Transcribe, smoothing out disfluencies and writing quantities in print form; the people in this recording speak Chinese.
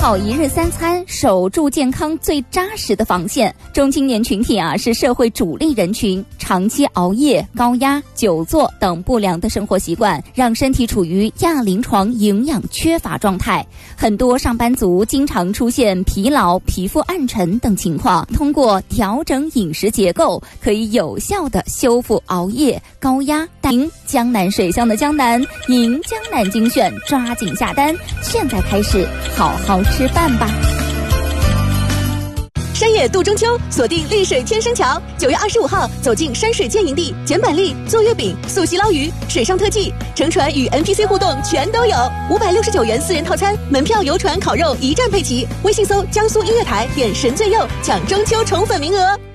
好一日三餐，守住健康最扎实的防线。中青年群体是社会主力人群，长期熬夜、高压、久坐等不良的生活习惯，让身体处于亚临床营养缺乏状态。很多上班族经常出现疲劳、皮肤暗沉等情况。通过调整饮食结构，可以有效地修复熬夜、高压。江南水乡的江南，赢江南精选，抓紧下单，现在开始好好吃饭吧。 山野度中秋，锁定丽水天生桥，9月25号走进山水建营地，捡板栗、做月饼、溯溪捞鱼，水上特技，乘船与 NPC 互动全都有。569元4人套餐，门票、游船、烤肉一站配齐。微信搜江苏音乐台，点神最右，抢中秋宠粉名额。